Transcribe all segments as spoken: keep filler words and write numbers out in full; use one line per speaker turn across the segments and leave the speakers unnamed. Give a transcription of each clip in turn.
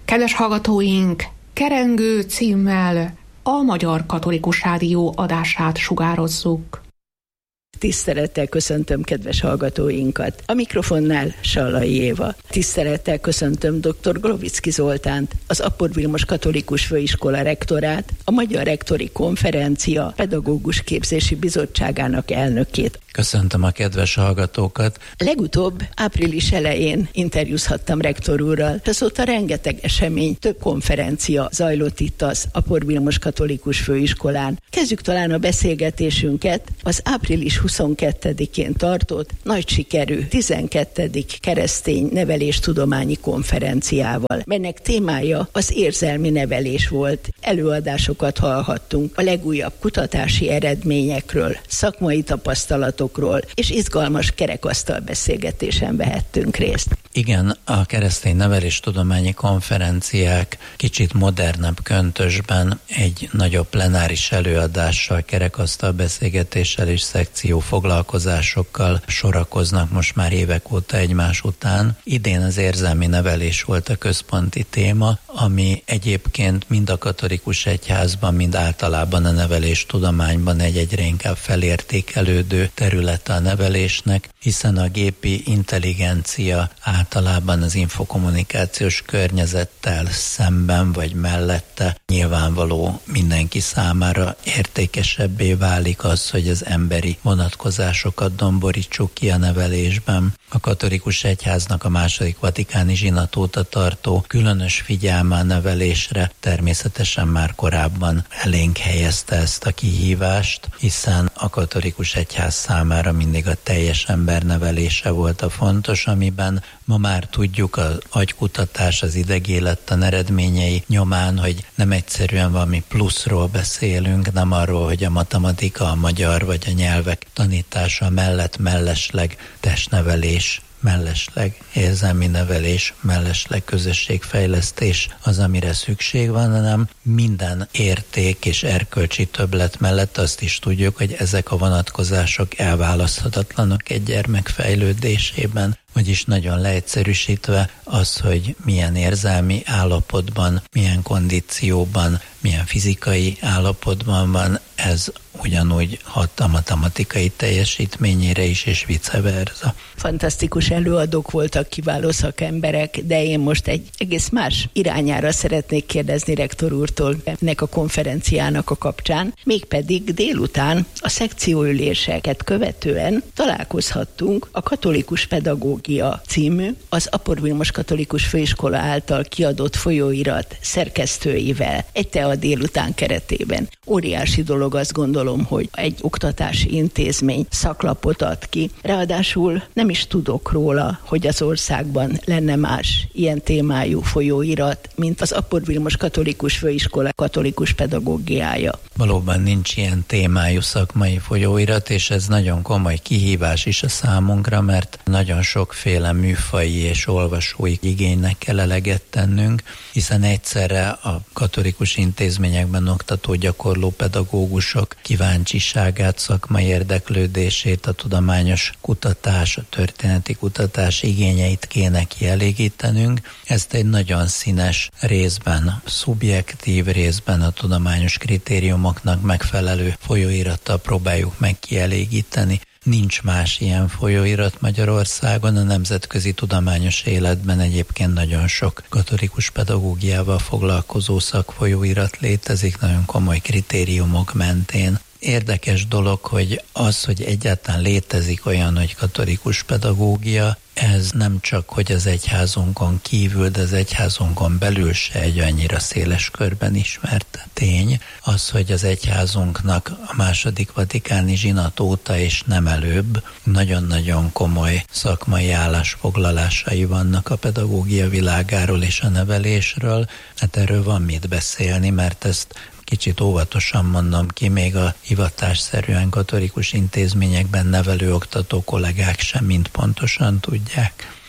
Kedves hallgatóink, Kerengő címmel a Magyar Katolikus Rádió adását sugározzuk.
Tisztelettel köszöntöm kedves hallgatóinkat. A mikrofonnál Sallai Éva. Tisztelettel köszöntöm dr. Glovicki Zoltánt, az Apor Vilmos Katolikus Főiskola rektorát, a Magyar Rektori Konferencia Pedagógus Képzési Bizottságának elnökét.
Köszöntöm a kedves hallgatókat.
Legutóbb április elején interjúzhattam rektor úrral, azóta rengeteg esemény, több konferencia zajlott itt az Apor Vilmos Katolikus Főiskolán. Kezdjük talán a beszélgetésünket az április huszonkettedikén tartott nagy sikerű tizenkettedik keresztény neveléstudományi konferenciával, melynek témája az érzelmi nevelés volt. Előadásokat hallhattunk a legújabb kutatási eredményekről, szakmai tapasztalatokról, és izgalmas kerekasztal beszélgetésen vehettünk részt.
Igen, a keresztény neveléstudományi konferenciák kicsit modernebb köntösben egy nagyobb plenáris előadással, kerekasztal beszélgetéssel és szekció foglalkozásokkal sorakoznak most már évek óta egymás után. Idén az érzelmi nevelés volt a központi téma, ami egyébként mind a katolikus egyházban, mind általában a neveléstudományban egy egyre inkább felértékelődő területe a nevelésnek, hiszen a gépi intelligencia általában az infokommunikációs környezettel szemben vagy mellette nyilvánvaló mindenki számára értékesebbé válik az, hogy az emberi vonatkozásokat domborítsuk ki a nevelésben. A katolikus egyháznak a második vatikáni zsinat óta tartó különös figyelme a nevelésre természetesen már korábban elénk helyezte ezt a kihívást, hiszen a katolikus egyház számára mindig a teljes ember nevelése volt a fontos, amiben ma már tudjuk az agykutatás, az idegélettan eredményei nyomán, hogy nem egyszerűen valami pluszról beszélünk, nem arról, hogy a matematika, a magyar vagy a nyelvek tanítása mellett mellesleg testnevelés, mellesleg érzelmi nevelés, mellesleg közösségfejlesztés az, amire szükség van, hanem minden érték és erkölcsi többlet mellett azt is tudjuk, hogy ezek a vonatkozások elválaszthatatlanok egy gyermek fejlődésében. Vagyis nagyon leegyszerűsítve az, hogy milyen érzelmi állapotban, milyen kondícióban, milyen fizikai állapotban van, ez ugyanúgy hat a matematikai teljesítményére is, és vice versa.
Fantasztikus előadók voltak, kiváló szakemberek, de én most egy egész más irányára szeretnék kérdezni rektor úrtól ennek a konferenciának a kapcsán, mégpedig délután a szekcióüléseket követően találkozhattunk a Katolikus Pedagógia című, az Apor Vilmos Katolikus Főiskola által kiadott folyóirat szerkesztőivel egy tea délután keretében. Óriási dolog, azt gondolom, hogy egy oktatási intézmény szaklapot ad ki. Ráadásul nem is tudok róla, hogy az országban lenne más ilyen témájú folyóirat, mint az Apor Vilmos Katolikus Főiskola katolikus pedagógiája.
Valóban nincs ilyen témájú szakmai folyóirat, és ez nagyon komoly kihívás is a számunkra, mert nagyon sokféle műfaji és olvasói igénynek kell eleget tennünk, hiszen egyszerre a katolikus intézményekben oktató gyakorló pedagógusok kíváncsiságát, szakmai érdeklődését, a tudományos kutatás, a történeti kutatás igényeit kéne kielégítenünk. Ezt egy nagyon színes részben, szubjektív részben a tudományos kritériumoknak megfelelő folyóirattal próbáljuk meg kielégíteni. Nincs más ilyen folyóirat Magyarországon, a nemzetközi tudományos életben egyébként nagyon sok katolikus pedagógiával foglalkozó szakfolyóirat létezik, nagyon komoly kritériumok mentén. Érdekes dolog, hogy az, hogy egyáltalán létezik olyan, hogy katolikus pedagógia, ez nem csak, hogy az egyházunkon kívül, de az egyházunkon belül se egy annyira széles körben ismert tény. Az, hogy az egyházunknak a második vatikáni zsinat óta és nem előbb nagyon-nagyon komoly szakmai állásfoglalásai vannak a pedagógia világáról és a nevelésről. Hát erről van mit beszélni, mert ezt kicsit óvatosan mondom ki, még a hivatásszerűen katolikus intézményekben nevelő oktató kollégák sem mind pontosan tudják.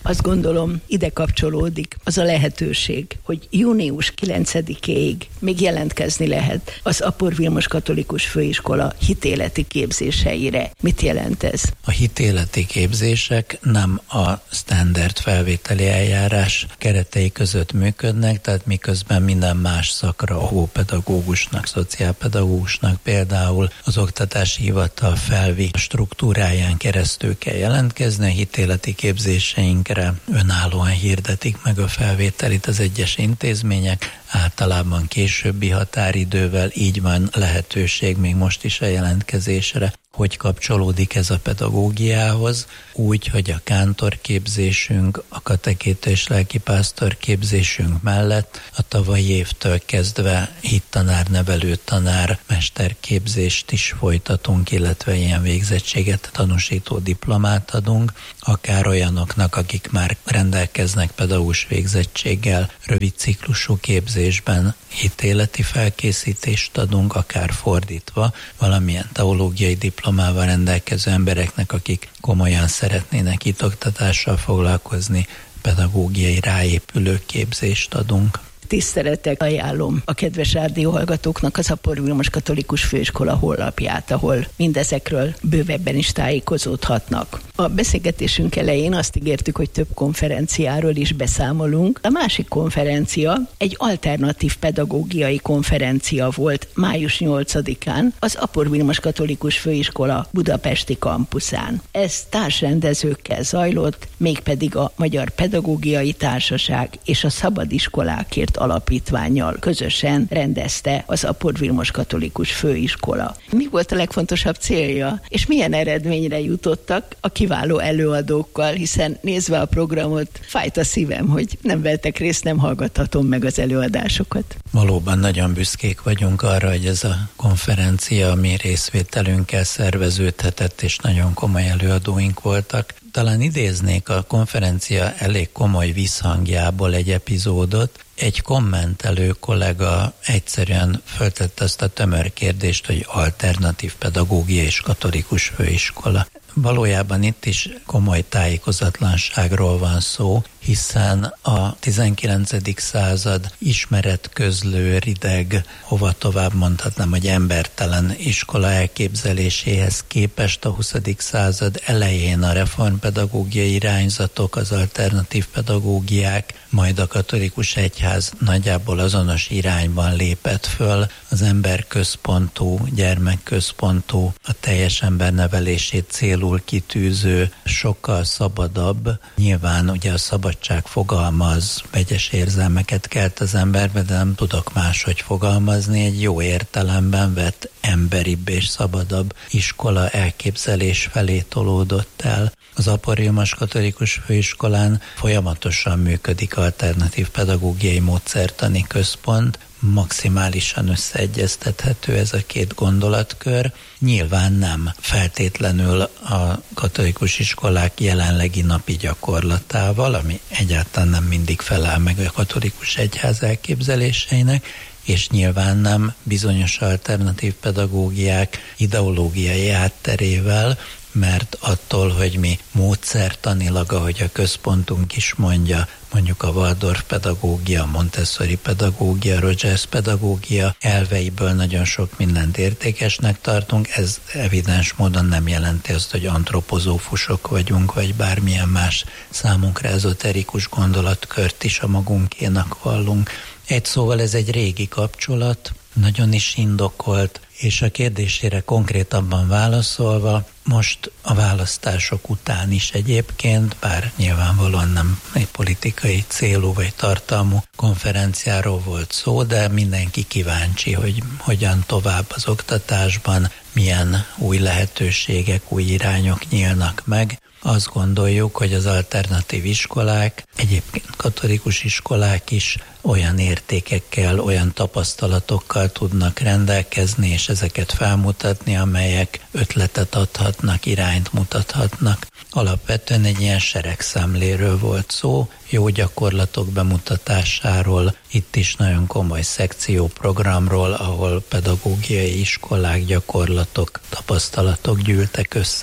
Azt gondolom, ide kapcsolódik az a lehetőség, hogy június kilencedikéig még jelentkezni lehet az Apor Vilmos Katolikus Főiskola hitéleti képzéseire. Mit jelent ez?
A hitéleti képzések nem a standard felvételi eljárás keretei között működnek, tehát miközben minden más szakra, óvópedagógusnak, szociálpedagógusnak például az oktatási hivatal felvi struktúráján keresztül kell jelentkezni, a hitéleti képzéseinkre önállóan hirdetik meg a felvételit az egyes intézmények, általában későbbi határidővel, így van lehetőség még most is a jelentkezésre. Hogy kapcsolódik ez a pedagógiához? Úgy, hogy a kántorképzésünk, a katekéta és lelkipásztor képzésünk mellett a tavalyi évtől kezdve hittanár, nevelőtanár, mesterképzést is folytatunk, illetve ilyen végzettséget tanúsító diplomát adunk, akár olyanoknak, akik már rendelkeznek pedagógus végzettséggel, rövid ciklusú képzésben hitéleti felkészítést adunk, akár fordítva, valamilyen teológiai diplomával rendelkező embereknek, akik komolyan szeretnének hitoktatással foglalkozni, pedagógiai ráépülő képzést adunk.
Tisztelettel ajánlom a kedves rádióhallgatóknak az Apor Vilmos Katolikus Főiskola honlapját, ahol mindezekről bővebben is tájékozódhatnak. A beszélgetésünk elején azt ígértük, hogy több konferenciáról is beszámolunk. A másik konferencia egy alternatív pedagógiai konferencia volt május nyolcadikán az Apor Vilmos Katolikus Főiskola budapesti kampuszán. Ez társrendezőkkel zajlott, mégpedig a Magyar Pedagógiai Társaság és a Szabadiskolákért alapítvánnyal közösen rendezte az Apor Vilmos Katolikus Főiskola. Mi volt a legfontosabb célja, és milyen eredményre jutottak a kiváló előadókkal, hiszen nézve a programot, fájt a szívem, hogy nem vettek részt, nem hallgathatom meg az előadásokat.
Valóban nagyon büszkék vagyunk arra, hogy ez a konferencia a mi részvételünkkel szerveződhetett, és nagyon komoly előadóink voltak. Talán idéznék a konferencia elég komoly visszhangjából egy epizódot. Egy kommentelő kollega egyszerűen föltette azt a tömör kérdést, hogy alternatív pedagógia és katolikus főiskola. Valójában itt is komoly tájékozatlanságról van szó, hiszen a tizenkilencedik század ismeretközlő, rideg, hova tovább mondhatnám, hogy embertelen iskola elképzeléséhez képest a huszadik század elején a reformpedagógiai irányzatok, az alternatív pedagógiák, majd a katolikus egyház nagyjából azonos irányban lépett föl, az emberközpontú, gyermekközpontú, a teljes ember nevelését célul kitűző, sokkal szabadabb, nyilván ugye a szabadság fogalma az vegyes érzelmeket kelt az emberbe, de nem tudok máshogy fogalmazni, egy jó értelemben vett emberibb és szabadabb iskola elképzelés felé tolódott el. Az Apor Vilmos Katolikus Főiskolán folyamatosan működik alternatív pedagógiai módszertani központ, maximálisan összeegyeztethető ez a két gondolatkör. Nyilván nem feltétlenül a katolikus iskolák jelenlegi napi gyakorlatával, ami egyáltalán nem mindig felel meg a katolikus egyház elképzeléseinek, és nyilván nem bizonyos alternatív pedagógiák ideológiai hátterével, mert attól, hogy mi módszertanilag, ahogy a központunk is mondja, mondjuk a Waldorf pedagógia, a Montessori pedagógia, Rogers pedagógia elveiből nagyon sok mindent értékesnek tartunk, ez evidens módon nem jelenti azt, hogy antropozófusok vagyunk, vagy bármilyen más számunkra ezoterikus gondolatkört is a magunkénak vallunk. Egy szóval ez egy régi kapcsolat, nagyon is indokolt, és a kérdésére konkrétabban válaszolva, most a választások után is egyébként, bár nyilvánvalóan nem egy politikai célú vagy tartalmú konferenciáról volt szó, de mindenki kíváncsi, hogy hogyan tovább az oktatásban, milyen új lehetőségek, új irányok nyílnak meg. Azt gondoljuk, hogy az alternatív iskolák, egyébként katolikus iskolák is olyan értékekkel, olyan tapasztalatokkal tudnak rendelkezni, és ezeket felmutatni, amelyek ötletet adhatnak, irányt mutathatnak. Alapvetően egy ilyen seregszemléről volt szó, jó gyakorlatok bemutatásáról, itt is nagyon komoly szekcióprogramról, ahol pedagógiai iskolák, gyakorlatok, tapasztalatok gyűltek össze.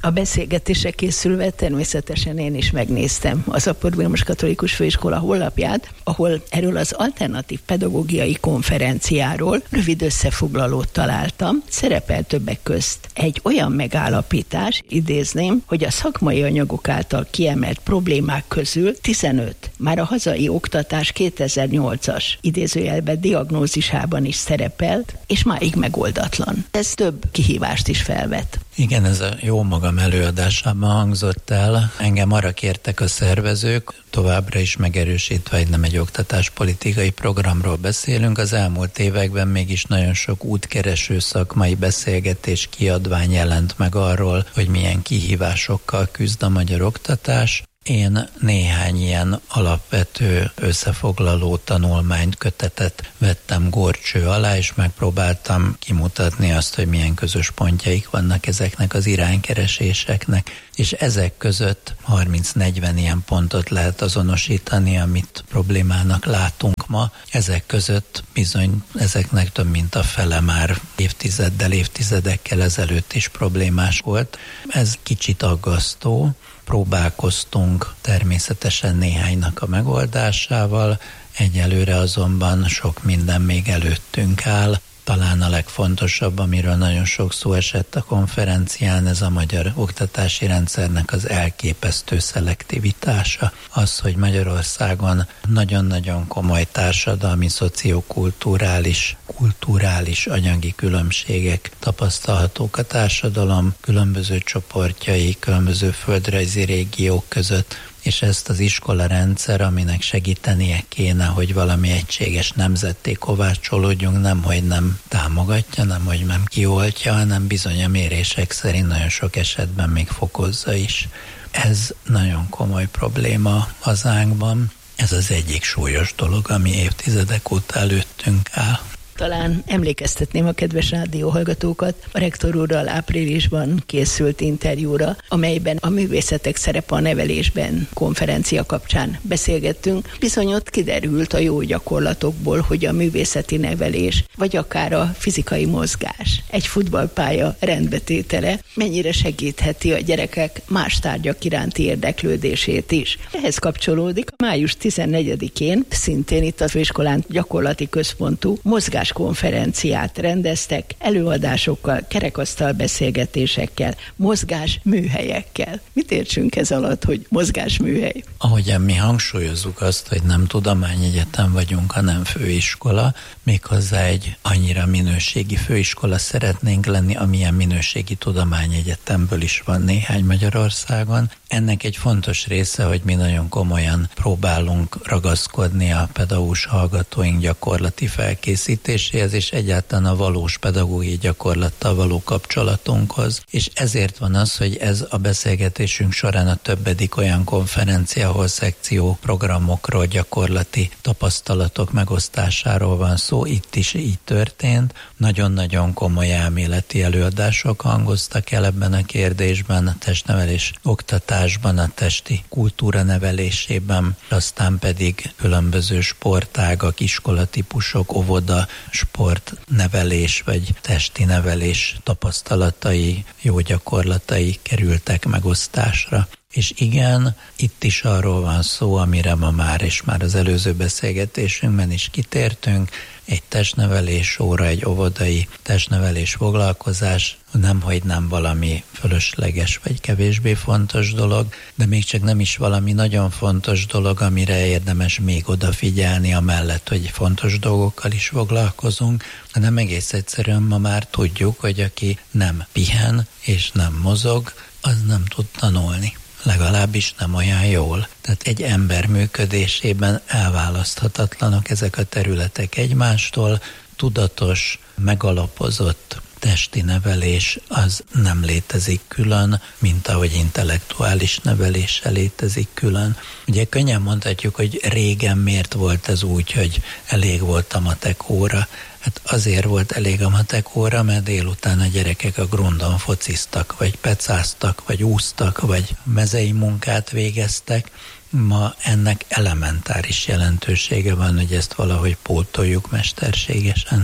A beszélgetésre készülve természetesen én is megnéztem az Apor Vilmos Katolikus Főiskola honlapját, ahol erről az alternatív pedagógiai konferenciáról rövid összefoglalót találtam. Szerepel többek közt egy olyan megállapítás, idézném, hogy a szakmai anyagok által kiemelt problémák közül tizenöt már a hazai oktatás kétezer-nyolcas idézőjelben diagnózisában is szerepelt, és máig megoldatlan. Ez több kihívást is felvet.
Igen, ez a jó magam előadásában hangzott el. Engem arra kértek a szervezők, továbbra is megerősítve, hogy nem egy oktatáspolitikai programról beszélünk. Az elmúlt években mégis nagyon sok útkereső szakmai beszélgetés, kiadvány jelent meg arról, hogy milyen kihívásokkal küzd a magyar oktatás. Én néhány ilyen alapvető összefoglaló tanulmányt, kötetet vettem górcső alá, és megpróbáltam kimutatni azt, hogy milyen közös pontjaik vannak ezeknek az iránykereséseknek, és ezek között harminc-negyven ilyen pontot lehet azonosítani, amit problémának látunk ma. Ezek között bizony ezeknek több mint a fele már évtizeddel, évtizedekkel ezelőtt is problémás volt. Ez kicsit aggasztó. Próbálkoztunk természetesen néhánynak a megoldásával, egyelőre azonban sok minden még előttünk áll. Talán a legfontosabb, amiről nagyon sok szó esett a konferencián, ez a magyar oktatási rendszernek az elképesztő szelektivitása. Az, hogy Magyarországon nagyon-nagyon komoly társadalmi, szociokulturális, kulturális, anyagi különbségek tapasztalhatók a társadalom különböző csoportjai, különböző földrajzi régiók között, és ezt az iskolarendszer, aminek segítenie kéne, hogy valami egységes nemzetté kovácsolódjunk, nem, hogy nem támogatja, nem, hogy nem kioltja, hanem bizony a mérések szerint nagyon sok esetben még fokozza is. Ez nagyon komoly probléma hazánkban. Ez az egyik súlyos dolog, ami évtizedek óta előttünk áll.
Talán emlékeztetném a kedves rádióhallgatókat a rektor úrral áprilisban készült interjúra, amelyben a művészetek szerepe a nevelésben konferencia kapcsán beszélgettünk. Bizony ott kiderült a jó gyakorlatokból, hogy a művészeti nevelés, vagy akár a fizikai mozgás, egy futballpálya rendbetétele mennyire segítheti a gyerekek más tárgyak iránti érdeklődését is. Ehhez kapcsolódik a május tizennegyedikén szintén itt a főiskolán gyakorlati központú mozgás konferenciát rendeztek, előadásokkal, kerekasztal beszélgetésekkel, mozgásműhelyekkel. Mit értsünk ez alatt, hogy mozgásműhely?
Ahogyan mi hangsúlyozzuk azt, hogy nem tudományegyetem vagyunk, hanem főiskola, méghozzá egy annyira minőségi főiskola szeretnénk lenni, amilyen minőségi tudományegyetemből is van néhány Magyarországon. Ennek egy fontos része, hogy mi nagyon komolyan próbálunk ragaszkodni a pedagógus hallgatóink gyakorlati felkészítéséhez, és egyáltalán a valós pedagógiai gyakorlattal való kapcsolatunkhoz. És ezért van az, hogy ez a beszélgetésünk során a többedik olyan konferencia, ahol szekció programokról, gyakorlati tapasztalatok megosztásáról van szó. Itt is így történt. Nagyon-nagyon komoly elméleti előadások hangoztak el ebben a kérdésben, a testnevelés oktatásban, a testi kultúra nevelésében, aztán pedig különböző sportágak, iskolatípusok, óvoda, sportnevelés vagy testi nevelés tapasztalatai, jó gyakorlatai kerültek megosztásra. És igen, itt is arról van szó, amire ma már, és már az előző beszélgetésünkben is kitértünk, egy testnevelés óra, egy óvodai testnevelés foglalkozás nemhogy nem valami fölösleges vagy kevésbé fontos dolog, de még csak nem is valami nagyon fontos dolog, amire érdemes még odafigyelni, amellett, hogy fontos dolgokkal is foglalkozunk, hanem egész egyszerűen ma már tudjuk, hogy aki nem pihen és nem mozog, az nem tud tanulni. Legalábbis nem olyan jól. Tehát egy ember működésében elválaszthatatlanok ezek a területek egymástól. Tudatos, megalapozott testi nevelés az nem létezik külön, mint ahogy intellektuális nevelés se létezik külön. Ugye könnyen mondhatjuk, hogy régen miért volt ez úgy, hogy elég volt a matek óra. Hát azért volt elég a matek óra, mert délután a gyerekek a grundon fociztak, vagy pecáztak, vagy úsztak, vagy mezei munkát végeztek. Ma ennek elementáris jelentősége van, hogy ezt valahogy pótoljuk mesterségesen.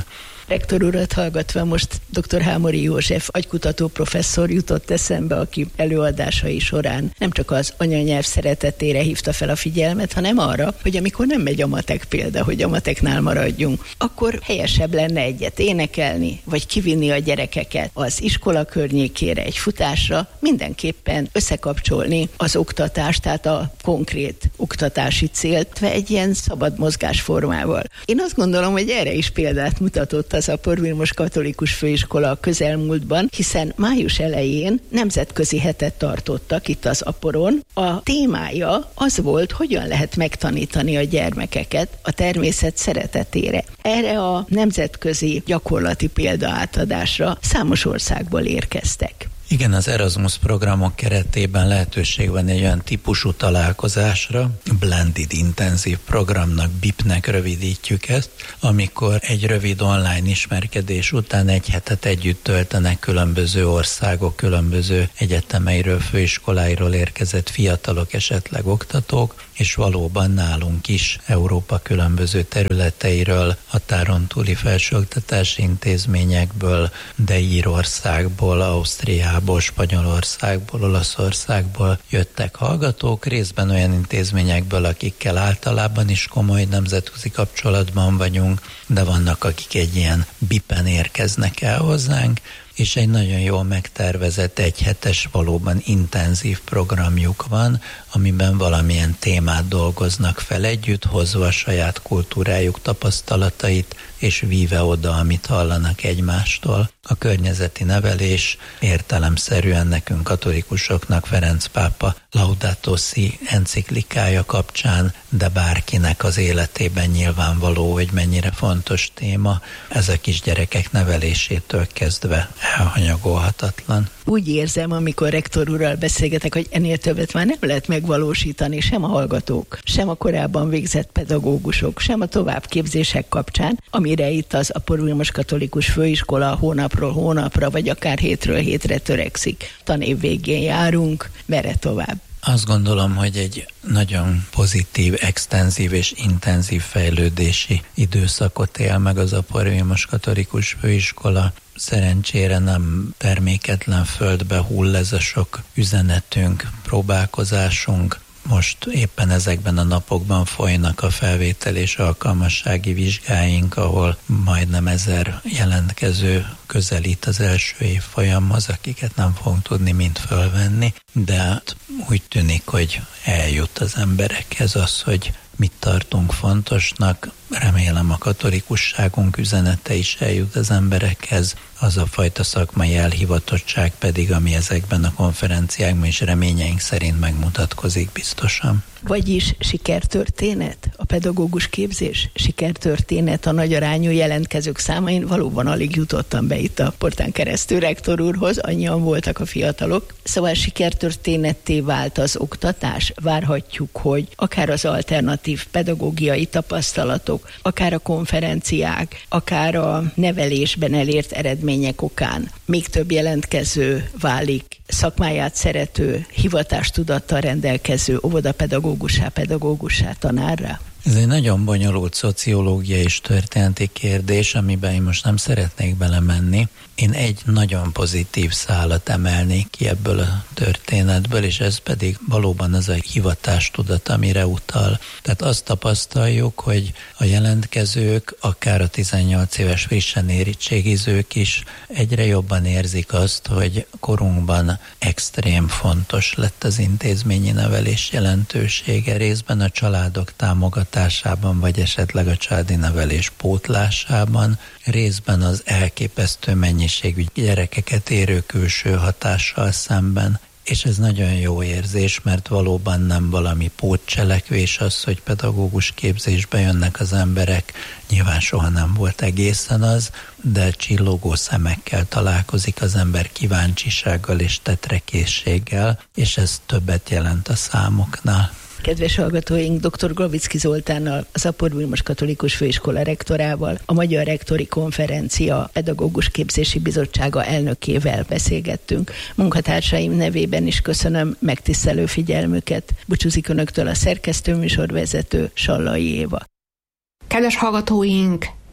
Rektor urat hallgatva most dr. Hámori József agykutató professzor jutott eszembe, aki előadásai során nem csak az anyanyelv szeretetére hívta fel a figyelmet, hanem arra, hogy amikor nem megy a matek példa, hogy a mateknál maradjunk, akkor helyesebb lenne egyet énekelni, vagy kivinni a gyerekeket az iskola környékére egy futásra, mindenképpen összekapcsolni az oktatást, tehát a konkrét oktatási célt egy ilyen szabad mozgásformával. Én azt gondolom, hogy erre is példát mutatott az Apor Vilmos Katolikus Főiskola a közelmúltban, hiszen május elején nemzetközi hetet tartottak itt az Aporon. A témája az volt, hogyan lehet megtanítani a gyermekeket a természet szeretetére. Erre a nemzetközi gyakorlati példaátadásra számos országból érkeztek.
Igen, az Erasmus programok keretében lehetőség van egy olyan típusú találkozásra, Blended Intenzív programnak, bé i pé-nek rövidítjük ezt, amikor egy rövid online ismerkedés után egy hetet együtt töltenek különböző országok, különböző egyetemeiről, főiskoláiról érkezett fiatalok, esetleg oktatók, és valóban nálunk is Európa különböző területeiről, határon túli felsőoktatási intézményekből, de Írországból, Ausztriából, Spanyolországból, Olaszországból jöttek hallgatók, részben olyan intézményekből, akikkel általában is komoly nemzetközi kapcsolatban vagyunk, de vannak, akik egy ilyen bé i pén érkeznek el hozzánk, és egy nagyon jól megtervezett egyhetes, valóban intenzív programjuk van, amiben valamilyen témát dolgoznak fel együtt, hozva a saját kultúrájuk tapasztalatait, és víve oda, amit hallanak egymástól. A környezeti nevelés értelemszerűen nekünk katolikusoknak Ferenc pápa Laudato Si enciklikája kapcsán, de bárkinek az életében nyilvánvaló, hogy mennyire fontos téma, ez a kisgyerekek nevelésétől kezdve elhanyagolhatatlan.
Úgy érzem, amikor rektor úrral beszélgetek, hogy ennél többet már nem lehet megvalósítani sem a hallgatók, sem a korábban végzett pedagógusok, sem a továbbképzések kapcsán, amire itt az Apor Vilmos Katolikus Főiskola hónapról hónapra, vagy akár hétről hétre törekszik. Tanév végén járunk, merre tovább?
Azt gondolom, hogy egy nagyon pozitív, extenzív és intenzív fejlődési időszakot él meg az Apor Vilmos Katolikus Főiskola. Szerencsére nem terméketlen földbe hull ez a sok üzenetünk, próbálkozásunk. Most éppen ezekben a napokban folynak a felvétel és alkalmassági vizsgáink, ahol majdnem ezer jelentkező közelít az első évfolyamhoz, akiket nem fogunk tudni mind fölvenni, de úgy tűnik, hogy eljut az emberekhez az, hogy mit tartunk fontosnak. Remélem a katolikusságunk üzenete is eljut az emberekhez, az a fajta szakmai elhivatottság pedig, ami ezekben a konferenciákban is reményeink szerint megmutatkozik biztosan.
Vagyis sikertörténet? A pedagógus képzés? Sikertörténet a nagy arányú jelentkezők száma? Én valóban alig jutottam be itt a portán keresztül rektor úrhoz, annyian voltak a fiatalok. Szóval sikertörténetté vált az oktatás? Várhatjuk, hogy akár az alternatív pedagógiai tapasztalatok, akár a konferenciák, akár a nevelésben elért eredmények okán még több jelentkező válik szakmáját szerető, hivatástudattal rendelkező óvodapedagógussá, pedagógussá, tanárra?
Ez egy nagyon bonyolult szociológiai és történeti kérdés, amiben én most nem szeretnék belemenni. Én egy nagyon pozitív szálat emelnék ki ebből a történetből, és ez pedig valóban az a hivatástudat, amire utal. Tehát azt tapasztaljuk, hogy a jelentkezők, akár a tizennyolc éves frissen érettségizők is egyre jobban érzik azt, hogy korunkban extrém fontos lett az intézményi nevelés jelentősége, részben a családok támogatásában, vagy esetleg a családi nevelés pótlásában, részben az elképesztő mennyiségű gyerekeket érő külső hatással szemben. És ez nagyon jó érzés, mert valóban nem valami pótcselekvés az, hogy pedagógus képzésbe jönnek az emberek. Nyilván soha nem volt egészen az, de csillogó szemekkel találkozik az ember, kíváncsisággal és tetrekészséggel, és ez többet jelent a számoknál.
Kedves hallgatóink, dr. Glavicki Zoltánnal, az Apor Vilmos Katolikus Főiskola rektorával, a Magyar Rektori Konferencia Pedagógus Képzési Bizottsága elnökével beszélgettünk. Munkatársaim nevében is köszönöm megtisztelő figyelmüket. Búcsúzik önöktől a szerkesztőműsorvezető, Sallai Éva.
Kedves hallgatóink,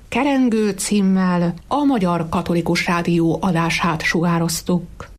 Kerengő címmel a Magyar Katolikus Rádió adását sugároztuk.